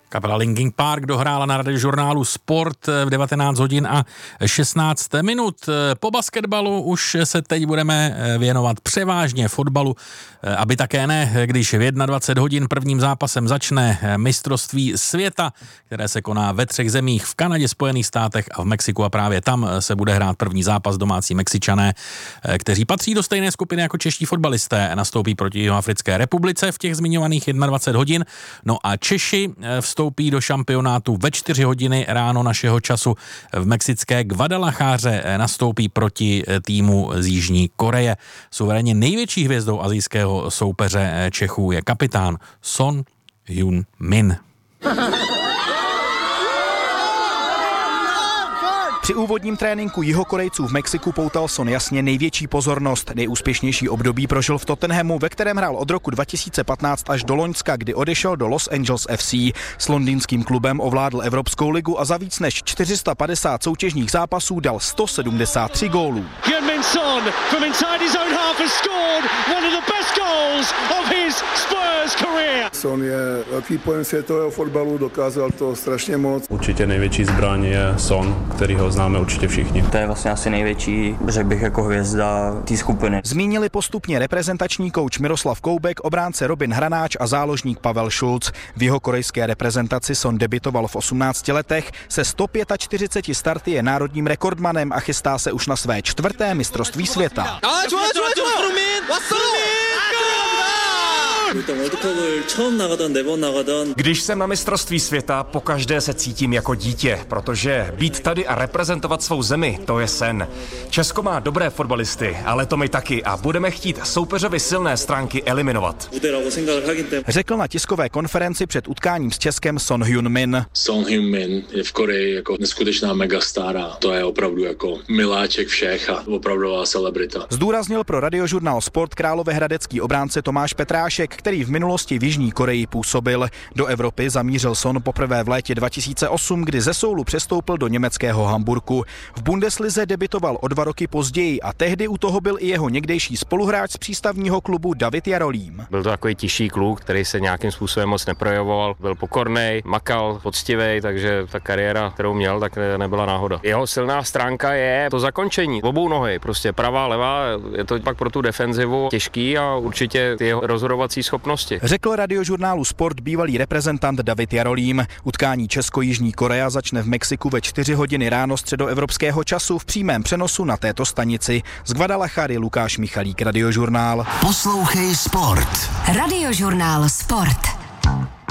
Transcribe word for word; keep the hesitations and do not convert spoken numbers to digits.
Kapela Linkin Park dohrála na Radiožurnálu Sport v devatenáct hodin a šestnáct minut. Po basketbalu už se teď budeme věnovat převážně fotbalu, aby také ne, když v dvacet jedna hodin prvním zápasem začne mistrovství světa, které se koná ve třech zemích, v Kanadě, Spojených státech a v Mexiku, a právě tam se bude hrát první zápas. Domácí Mexičané, kteří patří do stejné skupiny jako čeští fotbalisté, nastoupí proti Jihoafrické republice v těch zmiňovaných dvacet jedna hodin. No a Češi vstoupí do šampionátu ve čtyři hodiny ráno našeho času v mexické Guadalajáře, nastoupí proti týmu z Jižní Koreje. Suverénně největší hvězdou asijského soupeře Čechů je kapitán Son Heung-min. Při úvodním tréninku Jihokorejců v Mexiku poutal Son jasně největší pozornost. Nejúspěšnější období prožil v Tottenhamu, ve kterém hrál od roku dva tisíce patnáct až do loňska, kdy odešel do Los Angeles F C. S londýnským klubem ovládl Evropskou ligu a za víc než čtyři sta padesát soutěžních zápasů dal sto sedmdesát tři gólů. Heung-min Son from inside his own half has scored one of the best goals of his Spurs career. Son je velký pojem světového fotbalu, dokázal to strašně moc. Určitě největší zbraň je Son, který ho známe určitě všichni. To je vlastně asi největší, řekl bych, jako hvězda té skupiny. Zmínili postupně reprezentační kouč Miroslav Koubek, obránce Robin Hranáč a záložník Pavel Šulc. V jihokorejské reprezentaci Son debitoval v osmnácti letech, se sto čtyřiceti pěti starty je národním rekordmanem a chystá se už na své čtvrté mistrovství světa. Když jsem na mistrovství světa, pokaždé se cítím jako dítě, protože být tady a reprezentovat svou zemi, to je sen. Česko má dobré fotbalisty, ale to my taky a budeme chtít soupeřovi silné stránky eliminovat. Řekl na tiskové konferenci před utkáním s Českem Son Heung-min. Son Heung-min je v Koreji jako neskutečná megastar a to je opravdu jako miláček všech a opravdová celebrita. Zdůraznil pro Radiožurnál Sport královéhradecký obránce Tomáš Petrášek, který v minulosti v Jižní Koreji působil. Do Evropy zamířil Son poprvé v létě dva tisíce osm, kdy ze Soulu přestoupil do německého Hamburku. V Bundeslize debitoval o dva roky později a tehdy u toho byl i jeho někdejší spoluhráč z přístavního klubu David Jarolím. Byl to takový tichý kluk, který se nějakým způsobem moc neprojevoval, byl pokornej, makal, poctivej, takže ta kariéra, kterou měl, tak nebyla náhoda. Jeho silná stránka je to zakončení obou nohy, prostě pravá, levá, je to pak pro tu defenzivu těžký a určitě ty jeho rozhodovací schopnosti. Řekl Radiožurnálu Sport bývalý reprezentant David Jarolím. Utkání Česko-Jižní Korea začne v Mexiku ve čtyři hodiny ráno středoevropského času v přímém přenosu na této stanici. Z Guadalajary Lukáš Michalík, Radiožurnál. Poslouchej Sport. Radiožurnál Sport.